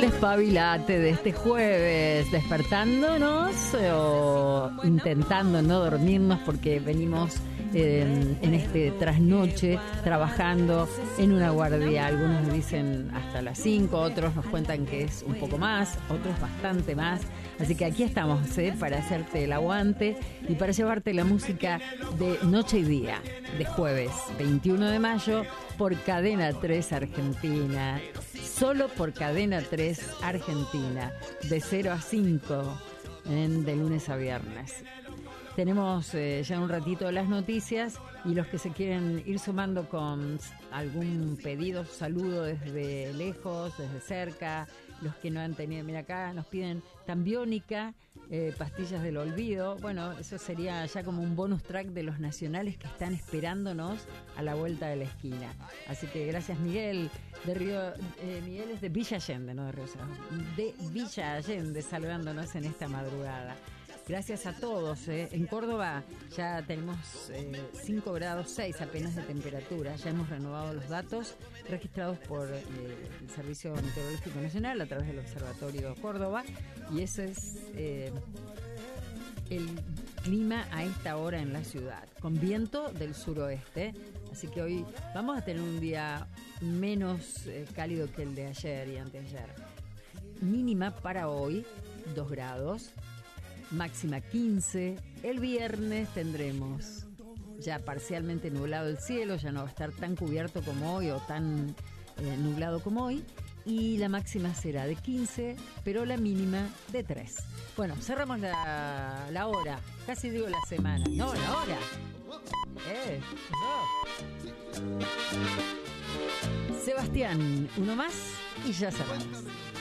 despabilate de este jueves, despertándonos o intentando no dormirnos porque venimos en este trasnoche trabajando en una guardia. Algunos dicen hasta las 5, otros nos cuentan que es un poco más, otros bastante más. Así que aquí estamos para hacerte el aguante y para llevarte la música de Noche y Día, de jueves 21 de mayo por Cadena 3 Argentina. Solo por Cadena 3 Argentina, de 0 a 5, de lunes a viernes. Tenemos ya un ratito las noticias y los que se quieren ir sumando con algún pedido, saludo desde lejos, desde cerca, los que no han tenido, mira acá nos piden Tambiónica, Pastillas del Olvido. Bueno, eso sería ya como un bonus track de los nacionales que están esperándonos a la vuelta de la esquina. Así que gracias Miguel, de Río, Miguel es de Villa Allende, no de Río Cerrado, de Villa Allende, saludándonos en esta madrugada. Gracias a todos. En Córdoba ya tenemos 5 grados 6 apenas de temperatura. Ya hemos renovado los datos registrados por el Servicio Meteorológico Nacional a través del Observatorio Córdoba. Y ese es el clima a esta hora en la ciudad, con viento del suroeste. Así que hoy vamos a tener un día menos cálido que el de ayer y anteayer. Mínima para hoy, 2 grados. Máxima 15. El viernes tendremos ya parcialmente nublado el cielo, ya no va a estar tan cubierto como hoy o tan nublado como hoy. Y la máxima será de 15, pero la mínima de 3. Bueno, cerramos la hora, casi digo la semana. No, la hora. No. Sebastián, uno más y ya cerramos.